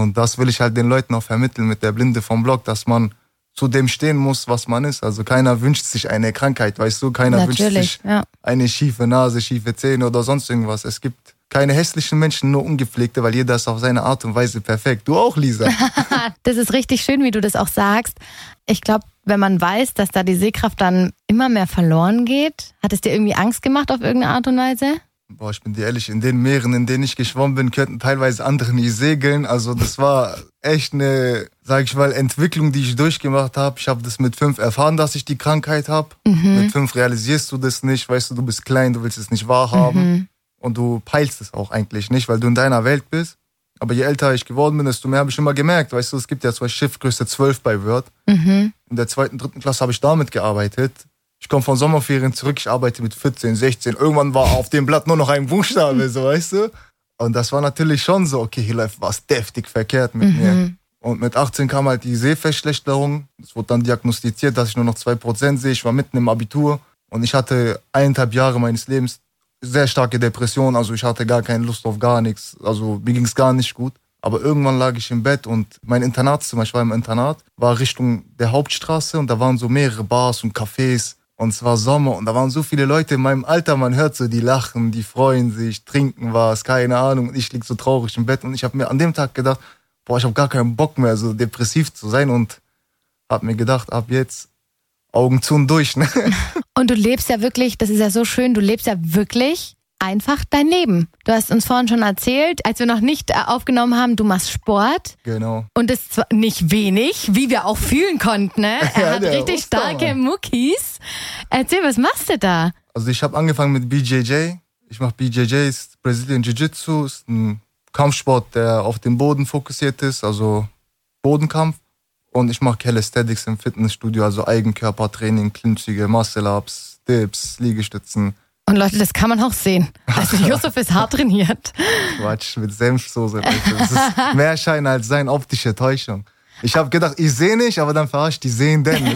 Und das will ich halt den Leuten auch vermitteln mit der Blinde vom Blog, dass man zu dem stehen muss, was man ist. Also keiner wünscht sich eine Krankheit, weißt du? Keiner wünscht sich eine schiefe Nase, schiefe Zähne oder sonst irgendwas. Es gibt keine hässlichen Menschen, nur ungepflegte, weil jeder ist auf seine Art und Weise perfekt. Du auch, Lisa. Das ist richtig schön, wie du das auch sagst. Ich glaube, wenn man weiß, dass da die Sehkraft dann immer mehr verloren geht, hat es dir irgendwie Angst gemacht auf irgendeine Art und Weise? Boah, ich bin dir ehrlich, in den Meeren, in denen ich geschwommen bin, könnten teilweise andere nicht segeln. Also das war echt eine, sag ich mal, Entwicklung, die ich durchgemacht habe. Ich habe das mit 5 erfahren, dass ich die Krankheit habe. Mit 5 realisierst du das nicht, weißt du, du bist klein, du willst es nicht wahrhaben. Und du peilst es auch eigentlich nicht, weil du in deiner Welt bist. Aber je älter ich geworden bin, desto mehr habe ich immer gemerkt. Weißt du, es gibt ja zwar Schiffgröße 12 bei Word. In der 2., 3. Klasse habe ich damit gearbeitet. Ich komme von Sommerferien zurück, ich arbeite mit 14, 16. Irgendwann war auf dem Blatt nur noch ein Buchstabe, so, weißt du? Und das war natürlich schon so, okay, hier läuft was deftig verkehrt mit mir. Und mit 18 kam halt die Sehverschlechterung. Es wurde dann diagnostiziert, dass ich nur noch 2% sehe. Ich war mitten im Abitur und ich hatte 1,5 Jahre meines Lebens sehr starke Depression. Also ich hatte gar keine Lust auf gar nichts. Also mir ging es gar nicht gut. Aber irgendwann lag ich im Bett und mein Internatszimmer, ich war im Internat, war Richtung der Hauptstraße und da waren so mehrere Bars und Cafés. Und es war Sommer und da waren so viele Leute in meinem Alter, man hört so, die lachen, die freuen sich, trinken was, keine Ahnung. Und ich lieg so traurig im Bett und ich habe mir an dem Tag gedacht, boah, ich habe gar keinen Bock mehr, so depressiv zu sein und habe mir gedacht, ab jetzt Augen zu und durch. Ne? Und du lebst ja wirklich, das ist ja so schön, du lebst ja wirklich einfach dein Leben. Du hast uns vorhin schon erzählt, als wir noch nicht aufgenommen haben, du machst Sport. Genau. Und das zwar nicht wenig, wie wir auch fühlen konnten. Ne? Er hat richtig starke Muckis. Erzähl, was machst du da? Also ich habe angefangen mit BJJ. Ich mache BJJ, ist Brazilian Jiu-Jitsu, ist ein Kampfsport, der auf den Boden fokussiert ist, also Bodenkampf. Und ich mache Calisthenics im Fitnessstudio, also Eigenkörpertraining, Klimmzüge, Muscle-Ups, Dips, Liegestützen. Und Leute, das kann man auch sehen. Also Yusuf ist hart trainiert. Quatsch, mit Senfsoße, Leute. Das ist mehr Schein als sein optische Täuschung. Ich habe gedacht, ich sehe nicht, aber dann verarscht die Sehenden.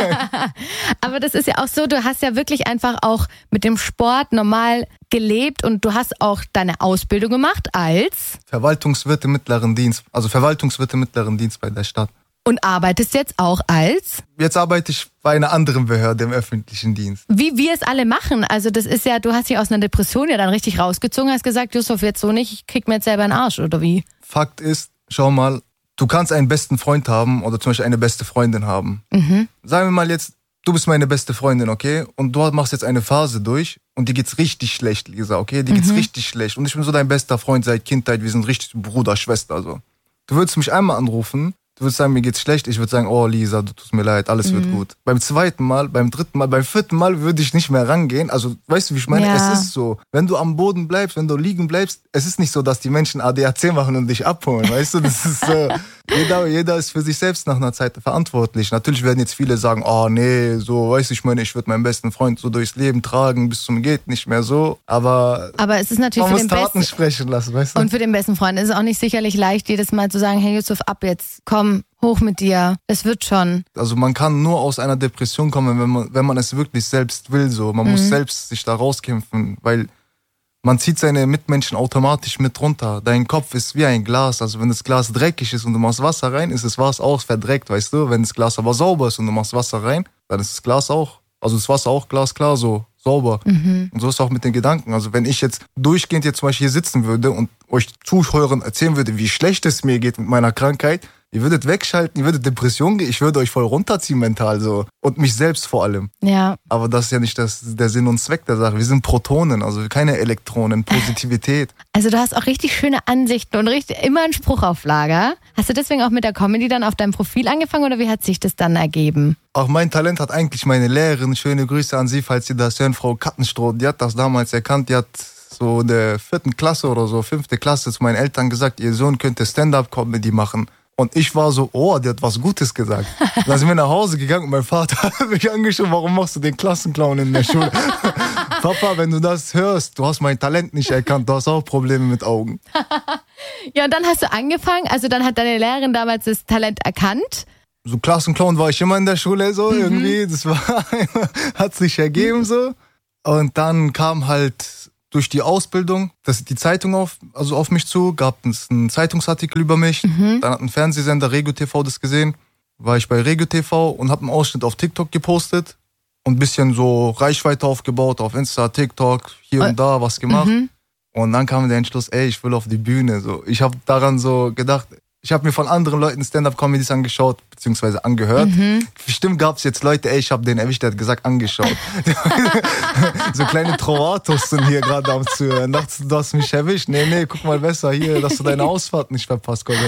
Aber das ist ja auch so, du hast ja wirklich einfach auch mit dem Sport normal gelebt und du hast auch deine Ausbildung gemacht als Verwaltungswirt im mittleren Dienst, also Verwaltungswirt im mittleren Dienst bei der Stadt. Und arbeitest jetzt auch als? Jetzt arbeite ich bei einer anderen Behörde im öffentlichen Dienst. Wie wir es alle machen. Also das ist ja, du hast dich aus einer Depression ja dann richtig rausgezogen, hast gesagt, Yusuf, jetzt so nicht, ich krieg mir jetzt selber einen Arsch, oder wie? Fakt ist, schau mal, du kannst einen besten Freund haben oder zum Beispiel eine beste Freundin haben. Sagen wir mal jetzt, du bist meine beste Freundin, okay? Und du machst jetzt eine Phase durch und dir geht's richtig schlecht, Lisa, okay? Dir geht's richtig schlecht. Und ich bin so dein bester Freund seit Kindheit, wir sind richtig Bruder, Schwester, so. Du würdest mich einmal anrufen, du würdest sagen, mir geht's schlecht. Ich würde sagen, oh Lisa, du tust mir leid, alles wird gut. Beim 2. Mal, beim 3. Mal, beim 4. Mal würde ich nicht mehr rangehen. Also, weißt du, wie ich meine? Ja. Es ist so, wenn du am Boden bleibst, wenn du liegen bleibst, es ist nicht so, dass die Menschen ADAC machen und dich abholen, weißt du? Das ist so, jeder ist für sich selbst nach einer Zeit verantwortlich. Natürlich werden jetzt viele sagen, oh nee, so, weißt du, ich meine, ich würde meinen besten Freund so durchs Leben tragen, bis zum geht nicht mehr so. Aber es ist natürlich man für muss den Taten sprechen lassen, weißt du? Und für den besten Freund ist es auch nicht sicherlich leicht, jedes Mal zu sagen, hey Yusuf, ab jetzt, komm, hoch mit dir, es wird schon. Also man kann nur aus einer Depression kommen, wenn man es wirklich selbst will, so. Man muss selbst sich da rauskämpfen, weil man zieht seine Mitmenschen automatisch mit runter. Dein Kopf ist wie ein Glas. Also wenn das Glas dreckig ist und du machst Wasser rein, ist das Wasser auch verdreckt, weißt du? Wenn das Glas aber sauber ist und du machst Wasser rein, dann ist das Glas auch, also das Wasser auch glasklar, so sauber. Und so ist es auch mit den Gedanken. Also wenn ich jetzt durchgehend jetzt zum Beispiel hier sitzen würde und euch Zuhörern erzählen würde, wie schlecht es mir geht mit meiner Krankheit, ihr würdet wegschalten, ihr würdet Depression gehen, ich würde euch voll runterziehen mental so. Und mich selbst vor allem. Ja. Aber das ist ja nicht der Sinn und Zweck der Sache. Wir sind Protonen, also keine Elektronen, Positivität. Also du hast auch richtig schöne Ansichten und immer einen Spruch auf Lager. Hast du deswegen auch mit der Comedy dann auf deinem Profil angefangen oder wie hat sich das dann ergeben? Auch mein Talent hat eigentlich meine Lehrerin, schöne Grüße an Sie, falls Sie das hören, Frau Kattenstroh, die hat das damals erkannt, die hat so in der 4. Klasse oder so, 5. Klasse zu meinen Eltern gesagt, ihr Sohn könnte Stand-Up-Comedy machen. Und ich war so, oh, die hat was Gutes gesagt. Dann sind wir nach Hause gegangen und mein Vater hat mich angeschaut, warum machst du den Klassenclown in der Schule? Papa, wenn du das hörst, du hast mein Talent nicht erkannt, du hast auch Probleme mit Augen. Ja, und dann hast du angefangen, also dann hat deine Lehrerin damals das Talent erkannt. So Klassenclown war ich immer in der Schule so irgendwie, das hat sich ergeben so. Und dann kam halt durch die Ausbildung, die Zeitung auf mich zu, gab es einen Zeitungsartikel über mich. Dann hat ein Fernsehsender Regio TV das gesehen. War ich bei Regio TV und habe einen Ausschnitt auf TikTok gepostet und ein bisschen so Reichweite aufgebaut auf Insta, TikTok, hier und da was gemacht. Und dann kam der Entschluss, ich will auf die Bühne. So, ich habe daran so gedacht, ich habe mir von anderen Leuten Stand-Up-Comedies angeschaut, beziehungsweise angehört. Bestimmt gab es jetzt Leute, ich habe den erwischt, der hat gesagt, angeschaut. So kleine Trovatos sind hier gerade am Zuhören. Dachtest du hast mich erwischt? Nee, guck mal besser hier, dass du deine Ausfahrt nicht verpasst. Und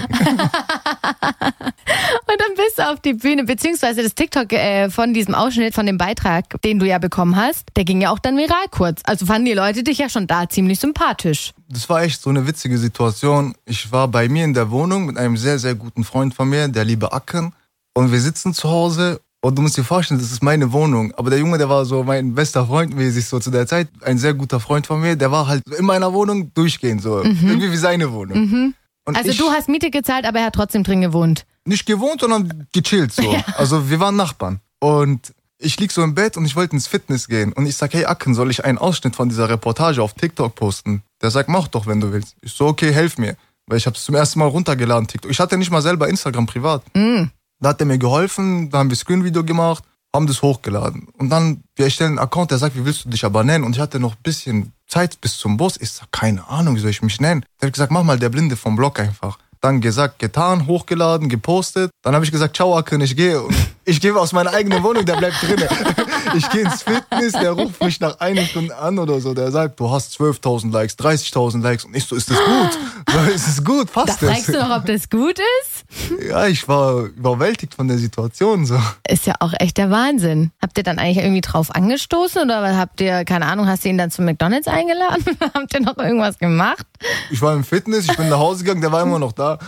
dann bist du auf die Bühne, beziehungsweise das TikTok von diesem Ausschnitt, von dem Beitrag, den du ja bekommen hast, der ging ja auch dann viral kurz. Also fanden die Leute dich ja schon da ziemlich sympathisch. Das war echt so eine witzige Situation. Ich war bei mir in der Wohnung mit einem sehr, sehr guten Freund von mir, der liebe Acken. Und wir sitzen zu Hause und du musst dir vorstellen, das ist meine Wohnung. Aber der Junge, der war so mein bester Freund mäßig so zu der Zeit. Ein sehr guter Freund von mir, der war halt in meiner Wohnung durchgehend so. Irgendwie wie seine Wohnung. Und also du hast Miete gezahlt, aber er hat trotzdem drin gewohnt. Nicht gewohnt, sondern gechillt so. Ja. Also wir waren Nachbarn. Und ich lieg so im Bett und ich wollte ins Fitness gehen. Und ich sag, hey Acken, soll ich einen Ausschnitt von dieser Reportage auf TikTok posten? Der sagt, mach doch, wenn du willst. Ich so, okay, helf mir. Weil ich habe es zum ersten Mal runtergeladen, TikTok. Ich hatte nicht mal selber Instagram privat. Da hat er mir geholfen, da haben wir Screen-Video gemacht, haben das hochgeladen. Und dann, wir erstellen einen Account, der sagt, wie willst du dich aber nennen? Und ich hatte noch ein bisschen Zeit bis zum Bus. Ich sag, keine Ahnung, wie soll ich mich nennen? Der hat gesagt, mach mal der Blinde vom Blog einfach. Dann gesagt, getan, hochgeladen, gepostet. Dann habe ich gesagt, ciao Acken, ich gehe. Und ich gehe aus meiner eigenen Wohnung, der bleibt drinnen. Ich gehe ins Fitness, der ruft mich nach einer Stunde an oder so. Der sagt, du hast 12.000 Likes, 30.000 Likes. Und ich so, ist das gut? So, ist es gut? Passt das? Da fragst du noch, ob das gut ist? Ja, ich war überwältigt von der Situation. So. Ist ja auch echt der Wahnsinn. Habt ihr dann eigentlich irgendwie drauf angestoßen oder habt ihr, keine Ahnung, hast du ihn dann zum McDonald's eingeladen? Habt ihr noch irgendwas gemacht? Ich war im Fitness, ich bin nach Hause gegangen, der war immer noch da.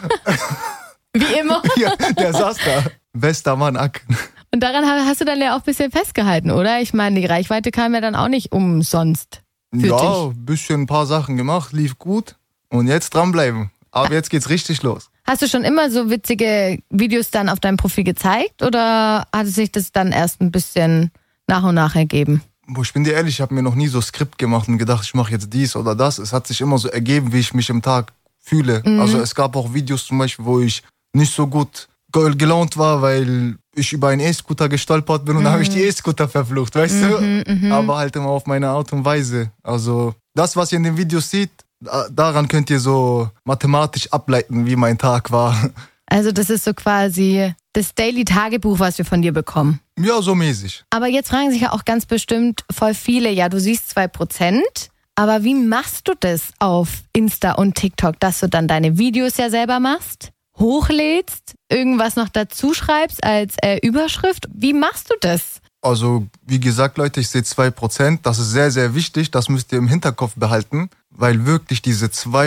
Wie immer? Ja, der saß da. Bester Mann, Acken. Und daran hast du dann ja auch ein bisschen festgehalten, oder? Ich meine, die Reichweite kam ja dann auch nicht umsonst für dich. Ja, ein bisschen ein paar Sachen gemacht, lief gut. Und jetzt dranbleiben. Aber jetzt geht's richtig los. Hast du schon immer so witzige Videos dann auf deinem Profil gezeigt oder hat sich das dann erst ein bisschen nach und nach ergeben? Ich bin dir ehrlich, ich habe mir noch nie so Skript gemacht und gedacht, ich mache jetzt dies oder das. Es hat sich immer so ergeben, wie ich mich im Tag fühle. Also es gab auch Videos zum Beispiel, wo ich nicht so gut gelaunt war, weil ich über einen E-Scooter gestolpert bin und dann habe ich die E-Scooter verflucht, weißt du? Aber halt immer auf meine Art und Weise. Also das, was ihr in den Videos seht, daran könnt ihr so mathematisch ableiten, wie mein Tag war. Also das ist so quasi das Daily-Tagebuch, was wir von dir bekommen. Ja, so mäßig. Aber jetzt fragen sich ja auch ganz bestimmt voll viele, ja, du siehst 2%, aber wie machst du das auf Insta und TikTok, dass du dann deine Videos ja selber machst, hochlädst, irgendwas noch dazu schreibst als Überschrift? Wie machst du das? Also, wie gesagt, Leute, ich sehe 2%. Das ist sehr, sehr wichtig. Das müsst ihr im Hinterkopf behalten, weil wirklich diese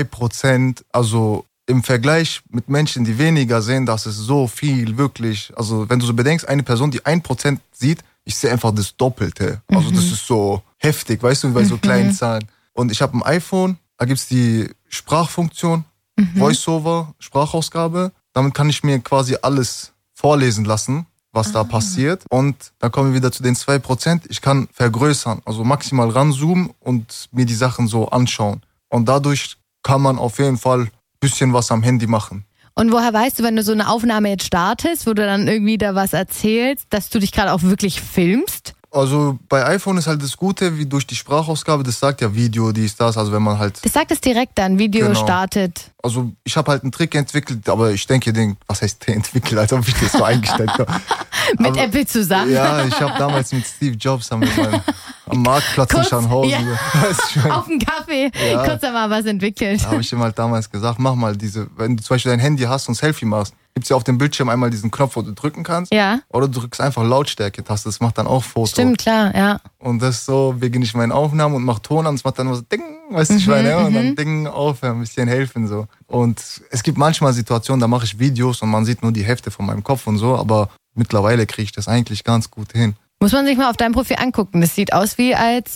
2%, also im Vergleich mit Menschen, die weniger sehen, das ist so viel, wirklich. Also, wenn du so bedenkst, eine Person, die 1% sieht, ich sehe einfach das Doppelte. Also, das ist so heftig, weißt du, bei so kleinen Zahlen. Und ich habe ein iPhone, da gibt's die Sprachfunktion, Voiceover, Sprachausgabe. Damit kann ich mir quasi alles vorlesen lassen, was da passiert. Und dann kommen wir wieder zu den 2%. Ich kann vergrößern, also maximal ranzoomen und mir die Sachen so anschauen. Und dadurch kann man auf jeden Fall ein bisschen was am Handy machen. Und woher weißt du, wenn du so eine Aufnahme jetzt startest, wo du dann irgendwie da was erzählst, dass du dich gerade auch wirklich filmst? Also bei iPhone ist halt das Gute, wie durch die Sprachausgabe, das sagt ja Video, dies, das, also wenn man halt... Das sagt es direkt dann, Video startet. Also ich habe halt einen Trick entwickelt, aber ich denke, was heißt entwickelt, als ob ich das so eingestellt habe. Mit Apple zusammen? Ja, ich habe damals mit Steve Jobs am Marktplatz in Scharnhausen. Ja, auf dem Kaffee, kurz einmal was entwickelt. Da habe ich ihm halt damals gesagt, mach mal wenn du zum Beispiel dein Handy hast und Selfie machst, gibt es ja auf dem Bildschirm einmal diesen Knopf, wo du drücken kannst. Ja. Oder du drückst einfach Lautstärke-Taste, das macht dann auch Fotos. Stimmt, klar, ja. Und das so, beginne ich meine Aufnahmen und mache Ton an, es macht dann immer so Ding, weißt du, ich meine, und dann Ding aufhören, ein bisschen helfen so. Und es gibt manchmal Situationen, da mache ich Videos und man sieht nur die Hälfte von meinem Kopf und so, aber mittlerweile kriege ich das eigentlich ganz gut hin. Muss man sich mal auf deinem Profil angucken. Das sieht aus wie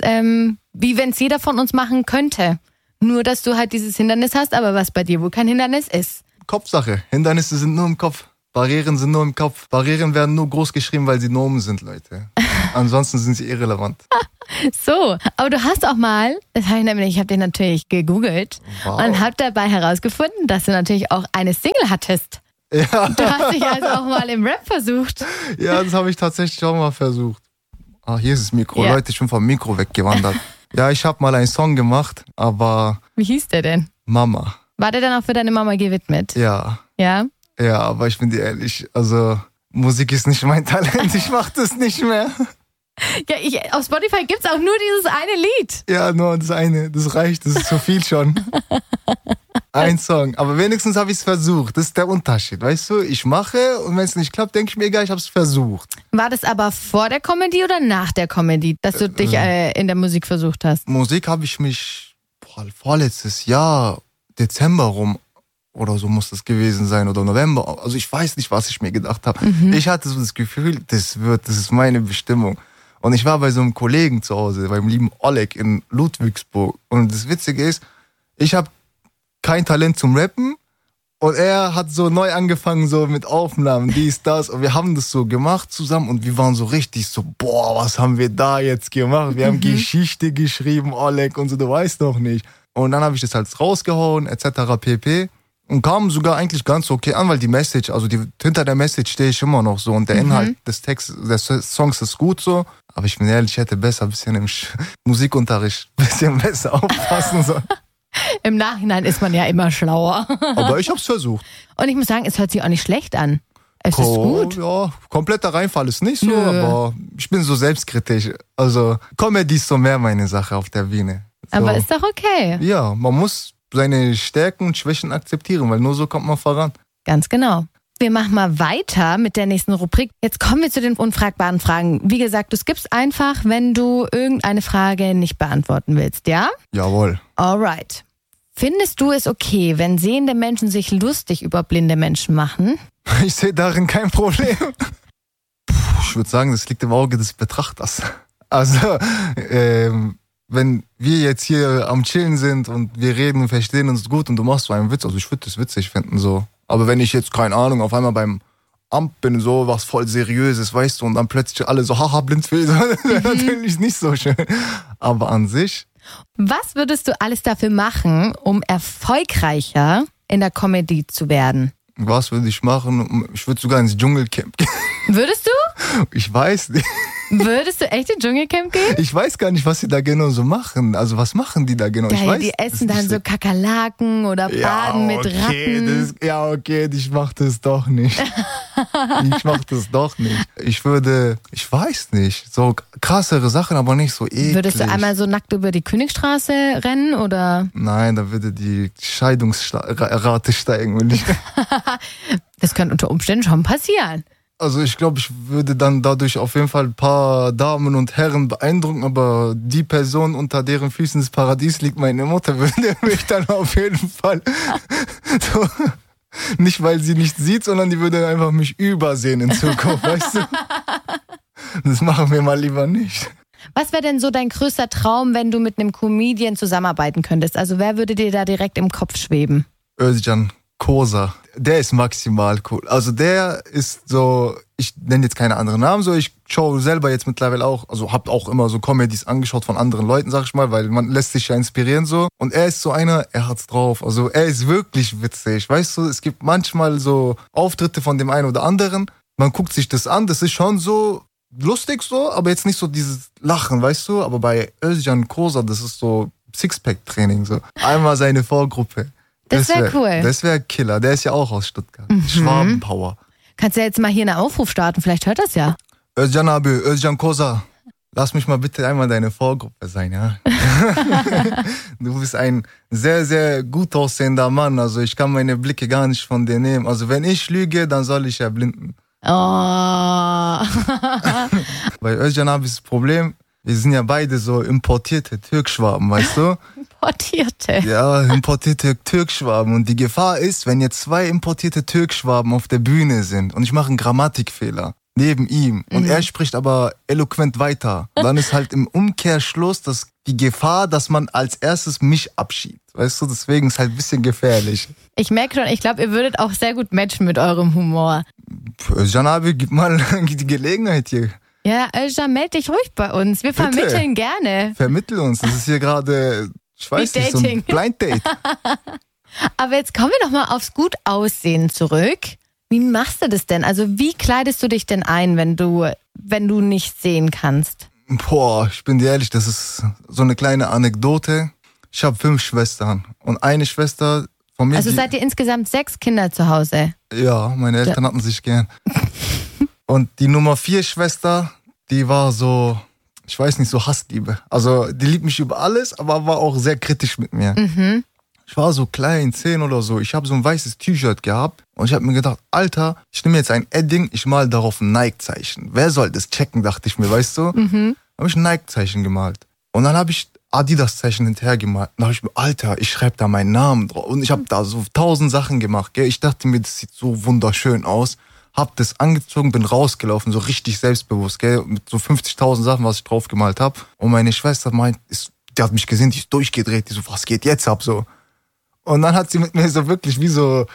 wenn es jeder von uns machen könnte. Nur, dass du halt dieses Hindernis hast, aber was bei dir wohl kein Hindernis ist. Kopfsache. Hindernisse sind nur im Kopf. Barrieren sind nur im Kopf. Barrieren werden nur groß geschrieben, weil sie Nomen sind, Leute. Ansonsten sind sie irrelevant. So, aber du hast auch mal, ich habe den natürlich gegoogelt und habe dabei herausgefunden, dass du natürlich auch eine Single hattest. Ja. Du hast dich also auch mal im Rap versucht. Ja, das habe ich tatsächlich auch mal versucht. Ah, hier ist das Mikro. Ja. Leute, ich bin vom Mikro weggewandert. Ja, ich habe mal einen Song gemacht, aber... Wie hieß der denn? Mama. War der dann auch für deine Mama gewidmet? Ja. Ja? Ja, aber ich bin dir ehrlich, also Musik ist nicht mein Talent, ich mach das nicht mehr. Ja, auf Spotify gibt's auch nur dieses eine Lied. Ja, nur das eine, das reicht, das ist zu viel schon. Ein Song, aber wenigstens habe ich es versucht, das ist der Unterschied, weißt du? Ich mache und wenn es nicht klappt, denke ich mir, egal, ich habe es versucht. War das aber vor der Comedy oder nach der Comedy, dass du dich in der Musik versucht hast? Musik habe ich mich vorletztes Jahr, Dezember rum, oder so muss das gewesen sein, oder November. Also ich weiß nicht, was ich mir gedacht habe. Ich hatte so das Gefühl, das ist meine Bestimmung. Und ich war bei so einem Kollegen zu Hause, beim lieben Oleg in Ludwigsburg. Und das Witzige ist, ich habe kein Talent zum Rappen und er hat so neu angefangen so mit Aufnahmen, dies, das. Und wir haben das so gemacht zusammen und wir waren so richtig so, boah, was haben wir da jetzt gemacht? Wir haben Geschichte geschrieben, Oleg und so, du weißt noch nicht. Und dann habe ich das halt rausgehauen, etc. pp. Und kam sogar eigentlich ganz okay an, weil die Message, also hinter der Message stehe ich immer noch so und der Inhalt des Textes, des Songs ist gut so. Aber ich bin ehrlich, ich hätte besser ein bisschen im Musikunterricht ein bisschen besser aufpassen sollen. Im Nachhinein ist man ja immer schlauer. Aber ich hab's versucht. Und ich muss sagen, es hört sich auch nicht schlecht an. Es ist gut. Ja, kompletter Reinfall ist nicht so, Nö. aber ich bin so selbstkritisch. Also Comedy ist so mehr meine Sache auf der Bühne. So. Aber ist doch okay. Ja, man muss seine Stärken und Schwächen akzeptieren, weil nur so kommt man voran. Ganz genau. Wir machen mal weiter mit der nächsten Rubrik. Jetzt kommen wir zu den unfragbaren Fragen. Wie gesagt, du skippst einfach, wenn du irgendeine Frage nicht beantworten willst, ja? Jawohl. Alright. Findest du es okay, wenn sehende Menschen sich lustig über blinde Menschen machen? Ich sehe darin kein Problem. Ich würde sagen, das liegt im Auge des Betrachters. Also, wenn wir jetzt hier am Chillen sind und wir reden und verstehen uns gut und du machst so einen Witz, also ich würde das witzig finden so. Aber wenn ich jetzt, keine Ahnung, auf einmal beim Amt bin, so was voll Seriöses, weißt du, und dann plötzlich alle so, haha, Blindfilm, das wäre natürlich nicht so schön. Aber an sich... Was würdest du alles dafür machen, um erfolgreicher in der Comedy zu werden? Was würde ich machen? Ich würde sogar ins Dschungelcamp gehen. Würdest du? Ich weiß nicht. Würdest du echt ins Dschungelcamp gehen? Ich weiß gar nicht, was sie da genau so machen. Also was machen die da genau? Geil, ich weiß, die essen dann so Kakerlaken oder baden mit Ratten. Okay, ich mach das doch nicht. Ich weiß nicht, so krassere Sachen, aber nicht so eklig. Würdest du einmal so nackt über die Königstraße rennen oder? Nein, da würde die Scheidungsrate steigen. Und Das könnte unter Umständen schon passieren. Also ich glaube, ich würde dann dadurch auf jeden Fall ein paar Damen und Herren beeindrucken, aber die Person, unter deren Füßen das Paradies liegt, meine Mutter, würde mich dann auf jeden Fall so, nicht weil sie nicht sieht, sondern die würde einfach mich übersehen in Zukunft, weißt du? Das machen wir mal lieber nicht. Was wäre denn so dein größter Traum, wenn du mit einem Comedian zusammenarbeiten könntest? Also wer würde dir da direkt im Kopf schweben? Özcan Kosa. Der ist maximal cool. Also der ist so, ich nenne jetzt keine anderen Namen, so ich schaue selber jetzt mittlerweile auch, also hab auch immer so Comedies angeschaut von anderen Leuten, sag ich mal, weil man lässt sich ja inspirieren so. Und er ist so einer, er hat's drauf. Also er ist wirklich witzig. Weißt du, es gibt manchmal so Auftritte von dem einen oder anderen. Man guckt sich das an, das ist schon so lustig so, aber jetzt nicht so dieses Lachen, weißt du. Aber bei Özcan Kosa, das ist so Sixpack-Training so. Einmal seine Vorgruppe. Das wäre cool. Das wäre Killer. Der ist ja auch aus Stuttgart. Schwabenpower. Kannst du ja jetzt mal hier einen Aufruf starten, vielleicht hört das ja. Özcan abi, Özcan Kosa, lass mich mal bitte einmal deine Vorgruppe sein, ja? Du bist ein sehr, sehr gut aussehender Mann. Also ich kann meine Blicke gar nicht von dir nehmen. Also wenn ich lüge, dann soll ich erblinden. Oh. Bei Özcan abi ist das Problem, wir sind ja beide so importierte Türkschwaben, weißt du? Importierte? Ja, importierte Türkschwaben. Und die Gefahr ist, wenn jetzt zwei importierte Türkschwaben auf der Bühne sind und ich mache einen Grammatikfehler neben ihm und er spricht aber eloquent weiter, dann ist halt im Umkehrschluss die Gefahr, dass man als erstes mich abschiebt. Weißt du, deswegen ist halt ein bisschen gefährlich. Ich merke schon, ich glaube, ihr würdet auch sehr gut matchen mit eurem Humor. Özcan abi, gib mal die Gelegenheit hier. Ja, Özcan, meld dich ruhig bei uns. Wir vermitteln gerne. Vermittel uns. Das ist hier gerade, ich weiß nicht, so ein Blind Date. Aber jetzt kommen wir doch mal aufs Gut-Aussehen zurück. Wie machst du das denn? Also wie kleidest du dich denn ein, wenn du nicht sehen kannst? Boah, ich bin dir ehrlich, das ist so eine kleine Anekdote. Ich habe 5 Schwestern und eine Schwester von mir... Also seid ihr insgesamt 6 Kinder zu Hause? Ja, meine Eltern hatten sich gern. Und die Nummer 4 Schwester, die war so, ich weiß nicht, so Hassliebe. Also die liebt mich über alles, aber war auch sehr kritisch mit mir. Mhm. Ich war so klein, 10 oder so. Ich habe so ein weißes T-Shirt gehabt und ich habe mir gedacht, Alter, ich nehme jetzt ein Edding, ich mal darauf ein Nike-Zeichen. Wer soll das checken, dachte ich mir, weißt du? Habe ich ein Nike-Zeichen gemalt. Und dann habe ich Adidas-Zeichen hinterher gemalt. Dann habe ich mir, Alter, ich schreibe da meinen Namen drauf. Und ich habe da so 1000 Sachen gemacht, gell. Ich dachte mir, das sieht so wunderschön aus. Hab das angezogen, bin rausgelaufen, so richtig selbstbewusst, gell. Mit so 50.000 Sachen, was ich drauf gemalt habe. Und meine Schwester meint, die hat mich gesehen, die ist durchgedreht. Die so, was geht jetzt ab, so. Und dann hat sie mit mir so wirklich wie so,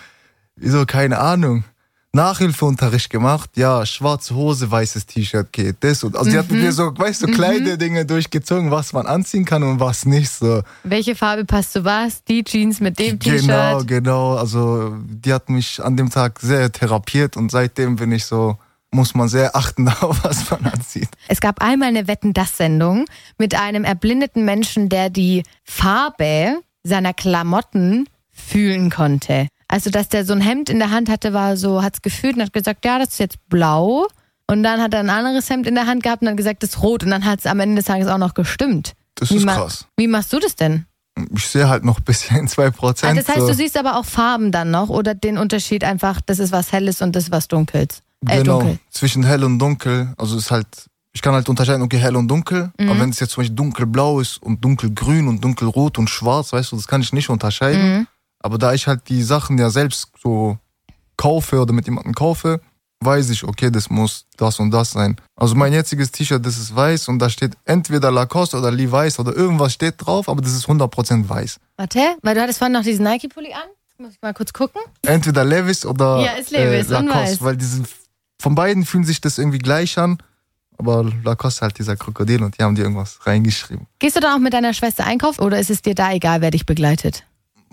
keine Ahnung, Nachhilfeunterricht gemacht. Ja, schwarze Hose, weißes T-Shirt geht das. Und also die hat mit mir so, weißt du, kleine Dinge durchgezogen, was man anziehen kann und was nicht, so. Welche Farbe passt zu was? Die Jeans mit dem T-Shirt? Genau. Also die hat mich an dem Tag sehr therapiert und seitdem bin ich so, muss man sehr achten auf, was man anzieht. Es gab einmal eine Wetten-dass-Sendung mit einem erblindeten Menschen, der die Farbe seiner Klamotten fühlen konnte. Also, dass der so ein Hemd in der Hand hatte, war so, hat's gefühlt und hat gesagt, ja, das ist jetzt blau. Und dann hat er ein anderes Hemd in der Hand gehabt und hat gesagt, das ist rot. Und dann hat's am Ende des Tages auch noch gestimmt. Das ist krass. Wie machst du das denn? Ich sehe halt noch ein bisschen 2%. Also das heißt, du siehst aber auch Farben dann noch oder den Unterschied einfach, das ist was Helles und das ist was Dunkles? Genau, dunkel. Zwischen hell und dunkel. Also ist halt, ich kann halt unterscheiden, okay, hell und dunkel. Aber wenn es jetzt zum Beispiel dunkelblau ist und dunkelgrün und dunkelrot und schwarz, weißt du, das kann ich nicht unterscheiden. Aber da ich halt die Sachen ja selbst so kaufe oder mit jemandem kaufe, weiß ich, okay, das muss das und das sein. Also mein jetziges T-Shirt, das ist weiß und da steht entweder Lacoste oder Levi's oder irgendwas steht drauf, aber das ist 100% weiß. Warte, weil du hattest vorhin noch diesen Nike-Pulli an. Muss ich mal kurz gucken. Entweder Levi's oder ja, ist Levi's Lacoste, und weiß. Weil von beiden fühlen sich das irgendwie gleich an. Aber Lacoste halt dieser Krokodil und die haben dir irgendwas reingeschrieben. Gehst du dann auch mit deiner Schwester einkaufen oder ist es dir da egal, wer dich begleitet?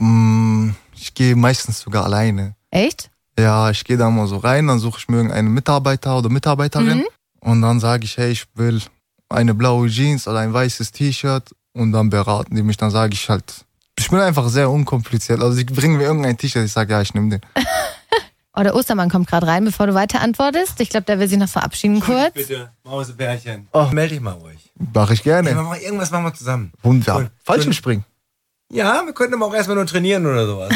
Ich gehe meistens sogar alleine. Echt? Ja, ich gehe da mal so rein, dann suche ich mir irgendeinen Mitarbeiter oder Mitarbeiterin und dann sage ich, hey, ich will eine blaue Jeans oder ein weißes T-Shirt und dann beraten die mich, dann sage ich halt, ich bin einfach sehr unkompliziert. Also die bringen mir irgendein T-Shirt, ich sage, ja, ich nehme den. Oh, der Ostermann kommt gerade rein, bevor du weiter antwortest. Ich glaube, der will sich noch verabschieden kurz. Bitte, Mausebärchen. Oh, melde dich mal ruhig. Mach ich gerne. Ja, irgendwas machen wir zusammen. Wunderbar. Fallschirmspringen. Ja, wir könnten aber auch erstmal nur trainieren oder sowas.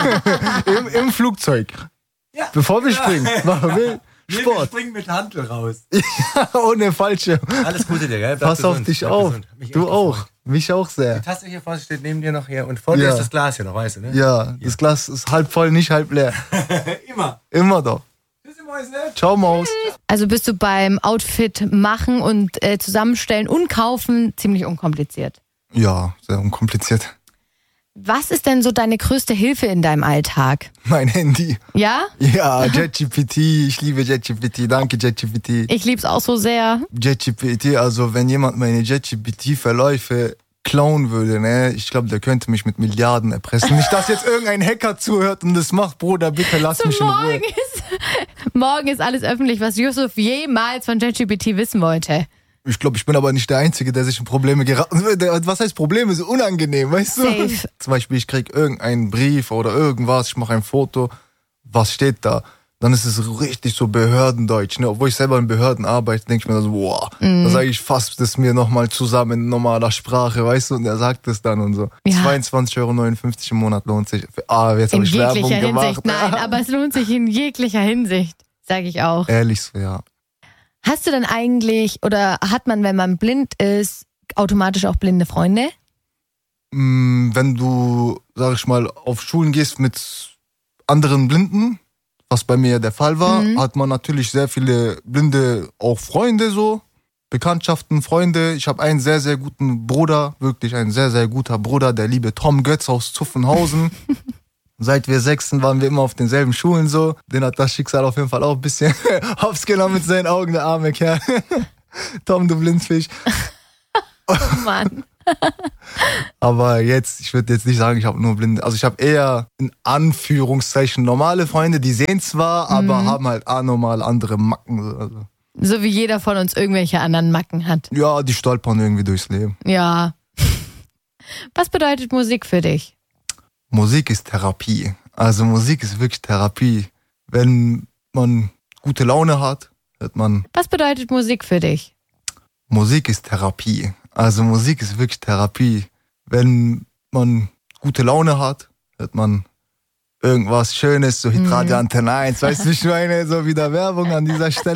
Im Flugzeug. Ja. Bevor wir springen. Machen wir Sport. Wir springen mit Hantel raus. Ja, ohne Fallschirm. Alles Gute dir, gell? Pass auf dich auf. Du auch. Mich auch sehr. Die Tasse hier vorne steht neben dir noch hier und vor dir ist das Glas hier noch, weißt du, ne? Ja, das Glas ist halb voll, nicht halb leer. Immer. Immer doch. Ciao, Maus. Also bist du beim Outfit machen und zusammenstellen und kaufen ziemlich unkompliziert? Ja, sehr unkompliziert. Was ist denn so deine größte Hilfe in deinem Alltag? Mein Handy. Ja? Ja, JetGPT. Ich liebe JetGPT. Danke, JetGPT. Ich lieb's auch so sehr. JetGPT, also wenn jemand meine JetGPT-Verläufe klauen würde, ne, ich glaube, der könnte mich mit Milliarden erpressen. Nicht, dass jetzt irgendein Hacker zuhört und das macht, Bruder, bitte lass mich in Ruhe. Morgen ist alles öffentlich, was Yusuf jemals von JetGPT wissen wollte. Ich glaube, ich bin aber nicht der Einzige, der sich in Probleme geraten wird. Was heißt Probleme? So unangenehm, weißt du? Safe. Zum Beispiel, ich krieg irgendeinen Brief oder irgendwas, ich mache ein Foto. Was steht da? Dann ist es richtig so Behördendeutsch. Ne? Obwohl ich selber in Behörden arbeite, denke ich mir so, boah, da sage ich, fasst das mir nochmal zusammen in normaler Sprache, weißt du? Und er sagt es dann und so. Ja. 22,59 € im Monat lohnt sich. Jetzt habe ich Werbung gemacht. In jeglicher Hinsicht, nein, aber es lohnt sich in jeglicher Hinsicht, sage ich auch. Ehrlich so, ja. Hast du denn eigentlich, oder hat man, wenn man blind ist, automatisch auch blinde Freunde? Wenn du, sag ich mal, auf Schulen gehst mit anderen Blinden, was bei mir der Fall war, hat man natürlich sehr viele blinde auch Freunde so, Bekanntschaften, Freunde. Ich habe einen sehr, sehr guten Bruder, wirklich ein sehr, sehr guter Bruder, der liebe Tom Götz aus Zuffenhausen. Seit wir 6 waren wir immer auf denselben Schulen so. Den hat das Schicksal auf jeden Fall auch ein bisschen hops genommen mit seinen Augen, der arme Kerl. Tom, du Blindfisch. Oh Mann. Aber ich würde jetzt nicht sagen, ich habe nur Blinde. Also ich habe eher in Anführungszeichen normale Freunde, die sehen zwar, aber haben halt anormal andere Macken. Also. So wie jeder von uns irgendwelche anderen Macken hat. Ja, die stolpern irgendwie durchs Leben. Ja. Was bedeutet Musik für dich? Musik ist Therapie. Also Musik ist wirklich Therapie. Wenn man gute Laune hat, hört man... Was bedeutet Musik für dich? Musik ist Therapie. Also Musik ist wirklich Therapie. Wenn man gute Laune hat, hört man irgendwas Schönes, so Hitradio Antenne 1, weißt du, ich meine, so wieder Werbung an dieser Stelle.